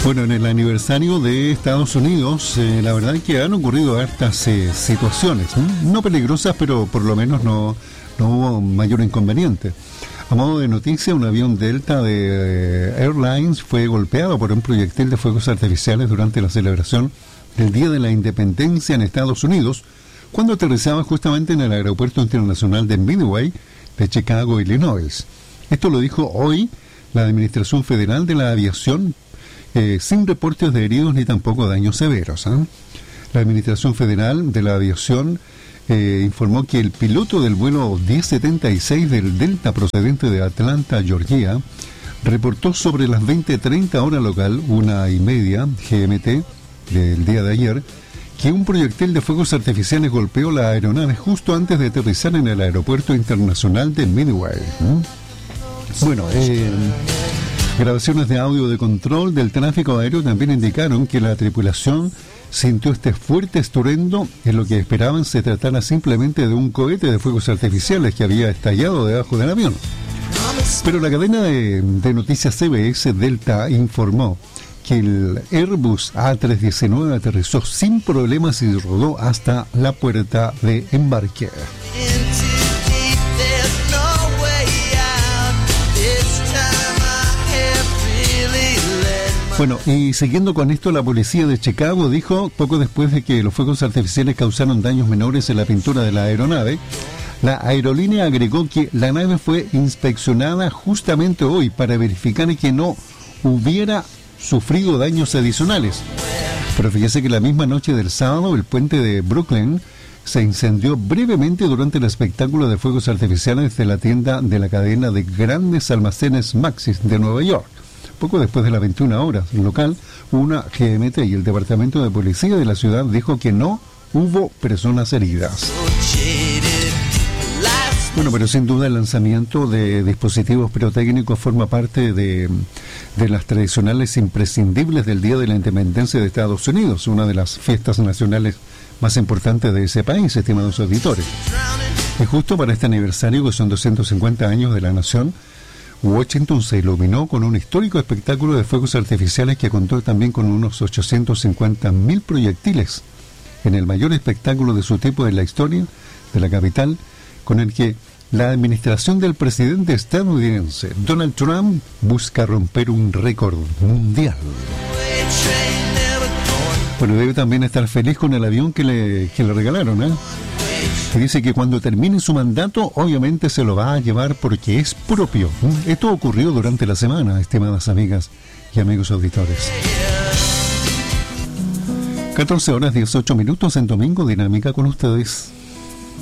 Bueno, en el aniversario de Estados Unidos, la verdad es que han ocurrido hartas situaciones, no peligrosas, pero por lo menos no hubo mayor inconveniente. A modo de noticia, un avión Delta de Airlines fue golpeado por un proyectil de fuegos artificiales durante la celebración del Día de la Independencia en Estados Unidos, cuando aterrizaba justamente en el Aeropuerto Internacional de Midway de Chicago, Illinois. Esto lo dijo hoy la Administración Federal de la Aviación, sin reportes de heridos ni tampoco daños severos. La Administración Federal de la Aviación informó que el piloto del vuelo 1076 del Delta procedente de Atlanta, Georgia, reportó sobre las 20:30 hora local, 1:30 GMT del día de ayer, que un proyectil de fuegos artificiales golpeó la aeronave justo antes de aterrizar en el Aeropuerto Internacional de Midway. Bueno, grabaciones de audio de control del tráfico aéreo también indicaron que la tripulación sintió este fuerte estruendo. En lo que esperaban se tratara simplemente de un cohete de fuegos artificiales que había estallado debajo del avión. Pero la cadena de noticias CBS Delta informó que el Airbus A319 aterrizó sin problemas y rodó hasta la puerta de embarque. Bueno, y siguiendo con esto, la policía de Chicago dijo, poco después de que los fuegos artificiales causaron daños menores en la pintura de la aeronave, la aerolínea agregó que la nave fue inspeccionada justamente hoy para verificar que no hubiera sufrido daños adicionales. Pero fíjese que la misma noche del sábado, el puente de Brooklyn se incendió brevemente durante el espectáculo de fuegos artificiales de la tienda de la cadena de grandes almacenes Maxis de Nueva York. Poco después de las 21 horas local, una GMT, y el Departamento de Policía de la ciudad dijo que no hubo personas heridas. Bueno, pero sin duda el lanzamiento de dispositivos pirotécnicos forma parte de las tradicionales imprescindibles del Día de la Independencia de Estados Unidos, una de las fiestas nacionales más importantes de ese país, estimados auditores. Y justo para este aniversario, que son 250 años de la nación, Washington se iluminó con un histórico espectáculo de fuegos artificiales que contó también con unos 850.000 proyectiles, en el mayor espectáculo de su tipo en la historia de la capital, con el que la administración del presidente estadounidense Donald Trump busca romper un récord mundial. Bueno, debe también estar feliz con el avión que le regalaron, Y dice que cuando termine su mandato, obviamente se lo va a llevar porque es propio. Esto ocurrió durante la semana, estimadas amigas y amigos auditores. 14 horas 18 minutos en Domingo Dinámica con ustedes.